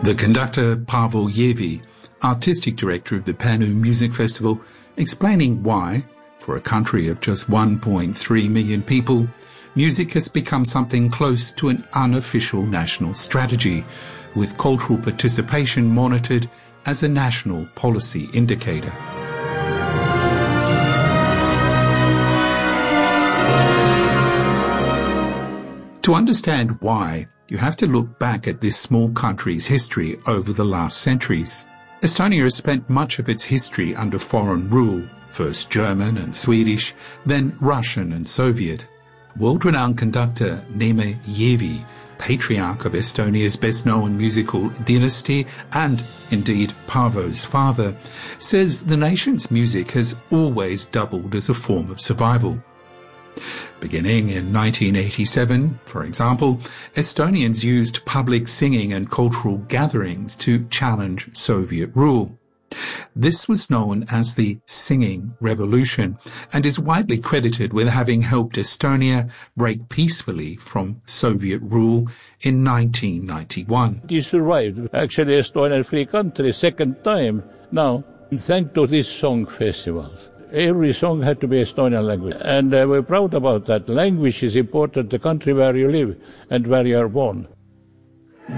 The conductor Pavel Yevi, artistic director of the Panu Music Festival, explaining why, for a country of just 1.3 million people, music has become something close to an unofficial national strategy, with cultural participation monitored as a national policy indicator. To understand why, you have to look back at this small country's history over the last centuries. Estonia has spent much of its history under foreign rule, first German and Swedish, then Russian and Soviet. World-renowned conductor Neeme Yevi, patriarch of Estonia's best-known musical dynasty and, indeed, Paavo's father, says the nation's music has always doubled as a form of survival. Beginning in 1987, for example, Estonians used public singing and cultural gatherings to challenge Soviet rule. This was known as the Singing Revolution and is widely credited with having helped Estonia break peacefully from Soviet rule in 1991. It survived, actually, Estonian free country second time now, thanks to these song festivals. Every song had to be Estonian language. And we're proud about that. Language is important, the country where you live and where you are born.